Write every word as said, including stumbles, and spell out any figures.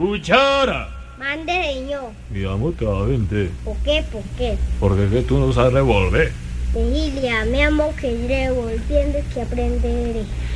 Cuchara. Mande, señor. Mi amor, te va a vender. ¿Por qué? ¿Por qué? Porque es que tú no sabes revolver. Vigilia, mi amor, que revolviendo que aprenderé.